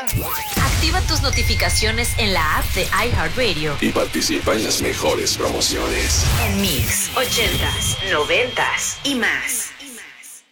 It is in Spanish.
Activa tus notificaciones en la app de iHeartRadio y participa en las mejores promociones. en Mix, 80s, 90s y más.